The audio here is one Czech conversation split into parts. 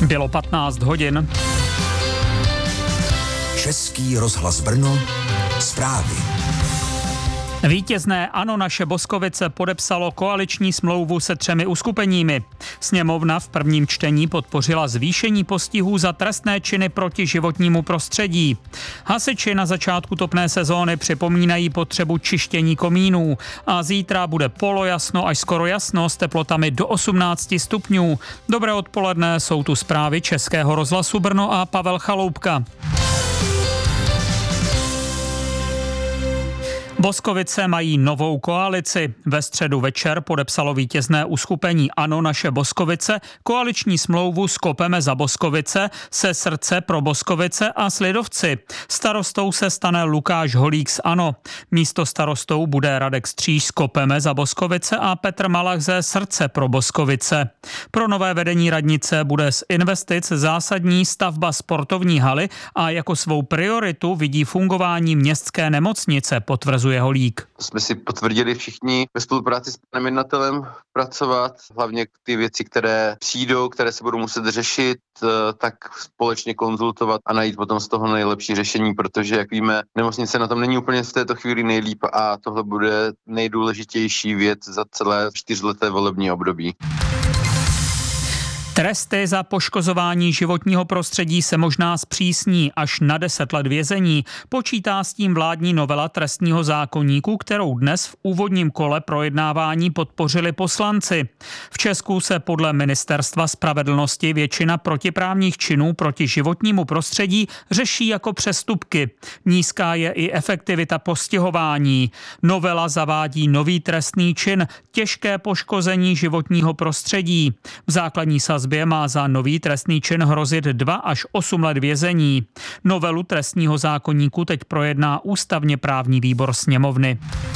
Bylo 15 hodin. Český rozhlas Brno, zprávy. Vítězné ANO naše Boskovice podepsalo koaliční smlouvu se 3 uskupeními. Sněmovna v prvním čtení podpořila zvýšení postihů za trestné činy proti životnímu prostředí. Hasiči na začátku topné sezóny připomínají potřebu čištění komínů a zítra bude polojasno až skoro jasno s teplotami do 18 stupňů. Dobré odpoledne, jsou tu zprávy Českého rozhlasu Brno a Pavel Chaloupka. Boskovice mají novou koalici. Ve středu večer podepsalo vítězné uskupení ANO naše Boskovice koaliční smlouvu s Kopeme za Boskovice, se Srdce pro Boskovice a s lidovci. Starostou se stane Lukáš Holík z ANO. Místo starostou bude Radek Stříž z Kopeme za Boskovice a Petr Malach ze Srdce pro Boskovice. Pro nové vedení radnice bude z investic zásadní stavba sportovní haly a jako svou prioritu vidí fungování městské nemocnice, potvrzuje Holík. Jsme si potvrdili všichni ve spolupráci s panem jednatelem pracovat, hlavně ty věci, které přijdou, které se budou muset řešit, tak společně konzultovat a najít potom z toho nejlepší řešení, protože, jak víme, nemocnice na tom není úplně v této chvíli nejlíp a tohle bude nejdůležitější věc za celé 4leté volební období. Tresty za poškozování životního prostředí se možná zpřísní až na 10 let vězení. Počítá s tím vládní novela trestního zákoníku, kterou dnes v úvodním kole projednávání podpořili poslanci. V Česku se podle Ministerstva spravedlnosti většina protiprávních činů proti životnímu prostředí řeší jako přestupky. Nízká je i efektivita postihování. Novela zavádí nový trestný čin těžké poškození životního prostředí. V základní sazbě má za nový trestný čin hrozit 2 až 8 let vězení. Novelu trestního zákoníku teď projedná ústavně právní výbor sněmovny.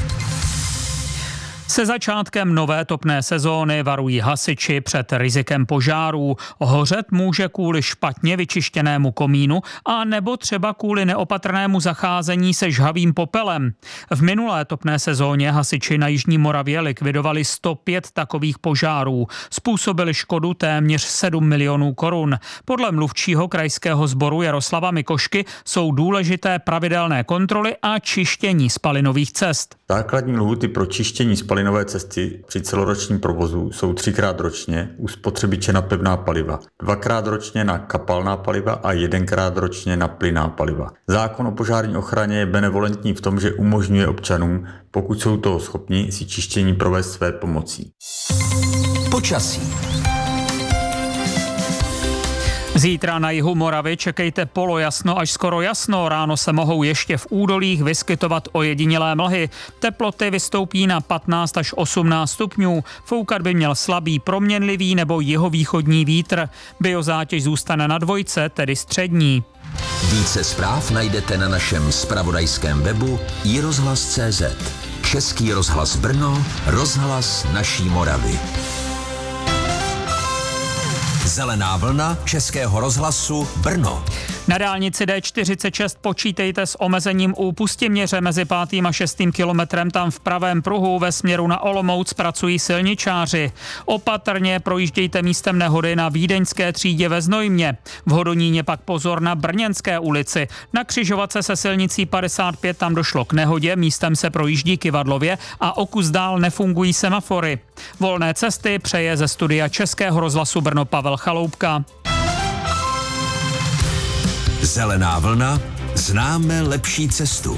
Se začátkem nové topné sezóny varují hasiči před rizikem požárů. Hořet může kvůli špatně vyčištěnému komínu a nebo třeba kvůli neopatrnému zacházení se žhavým popelem. V minulé topné sezóně hasiči na Jižní Moravě likvidovali 105 takových požárů. Způsobili škodu téměř 7 milionů korun. Podle mluvčího krajského sboru Jaroslava Mikošky jsou důležité pravidelné kontroly a čištění spalinových cest. Základní lhůty pro čištění spalinové cesty při celoročním provozu jsou 3krát ročně u spotřebiče na pevná paliva, 2krát ročně na kapalná paliva a 1krát ročně na plynná paliva. Zákon o požární ochraně je benevolentní v tom, že umožňuje občanům, pokud jsou toho schopni, si čištění provést své pomocí. Počasí. Zítra na jihu Moravy čekejte polojasno až skoro jasno. Ráno se mohou ještě v údolích vyskytovat ojedinělé mlhy. Teploty vystoupí na 15 až 18 stupňů. Foukat by měl slabý proměnlivý nebo jihovýchodní vítr. Biozátěž zůstane na 2, tedy střední. Více zpráv najdete na našem zpravodajském webu iRozhlas.cz. Český rozhlas Brno, rozhlas naší Moravy. Zelená vlna Českého rozhlasu Brno. Na dálnici D46 počítejte s omezením u Pustiměře mezi 5. a 6. kilometrem. Tam v pravém pruhu ve směru na Olomouc pracují silničáři. Opatrně projíždějte místem nehody na Vídeňské třídě ve Znojmě. V Hodoníně pak pozor na Brněnské ulici. Na křižovatce se silnicí 55 tam došlo k nehodě, místem se projíždí kyvadlově a o kus dál nefungují semafory. Volné cesty přeje ze studia Českého rozhlasu Brno Pavel Chaloupka. Zelená vlna, známe lepší cestu.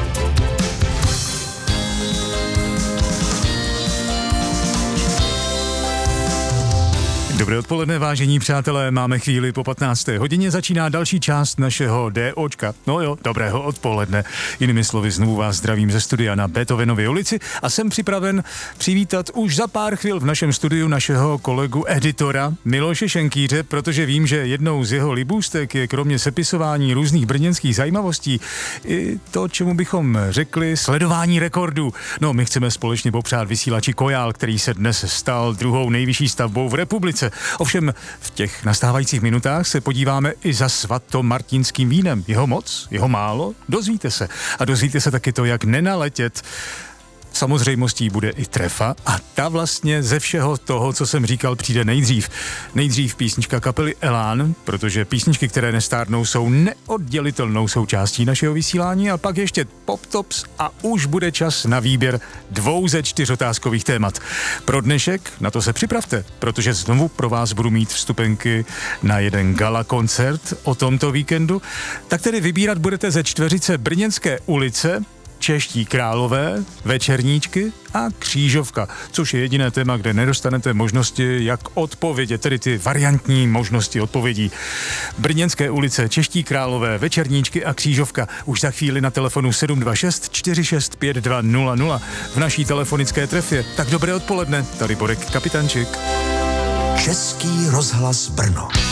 Dobré odpoledne, vážení přátelé, máme chvíli po 15. hodině, začíná další část našeho DOčka. No jo, dobrého odpoledne. Jinými slovy, znovu vás zdravím ze studia na Beethovenově ulici a jsem připraven přivítat už za pár chvil v našem studiu našeho kolegu editora Miloše Šenkýře, protože vím, že jednou z jeho libůstek je kromě sepisování různých brněnských zajímavostí i to, čemu bychom řekli sledování rekordů. No, my chceme společně popřát vysílači Kojál, který se dnes stal druhou nejvyšší stavbou v republice. Ovšem v těch nastávajících minutách se podíváme i za svatomartinským vínem. Jeho moc? Jeho málo? Dozvíte se. A dozvíte se taky to, jak nenaletět samozřejmostí bude i trefa a ta vlastně ze všeho toho, co jsem říkal, přijde nejdřív. Nejdřív písnička kapely Elán, protože písničky, které nestárnou, jsou neoddělitelnou součástí našeho vysílání a pak ještě Pop Tops a už bude čas na výběr 2 ze 4 otázkových témat. Pro dnešek na to se připravte, protože znovu pro vás budu mít vstupenky na jeden gala koncert o tomto víkendu. Tak tedy vybírat budete ze čtveřice Brněnské ulice, Čeští králové, Večerníčky a Křížovka, což je jediné téma, kde nedostanete možnosti, jak odpovědět, tedy ty variantní možnosti odpovědí. Brněnské ulice, Čeští králové, Večerníčky a Křížovka už za chvíli na telefonu 726 46 5200 v naší telefonické trefě. Tak dobré odpoledne, tady Borek Kapitančik. Český rozhlas Brno.